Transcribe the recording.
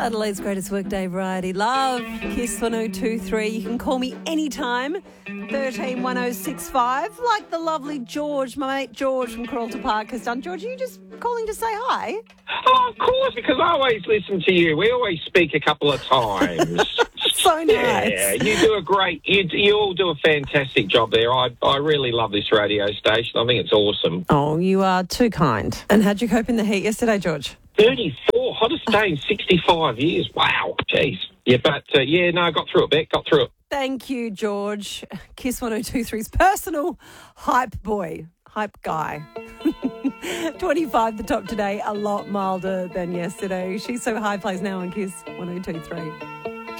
Adelaide's greatest workday variety. Love, Kiss 1023. You can call me anytime, 131065. Like the lovely George, my mate George from Carlton Park has done. George, are you just calling to say hi? Oh, of course, because I always listen to you. We always speak a couple of times. So nice. Yeah, you do a great, you all do a fantastic job there. I really love this radio station. I think it's awesome. Oh, you are too kind. And how'd you cope in the heat yesterday, George? 34, hottest day in 65 years. Wow, jeez. Yeah, but, I got through it, Beck, got through it. Thank you, George. Kiss 1023's personal hype boy, hype guy. 25 the top today, a lot milder than yesterday. She's So High plays now on Kiss 1023.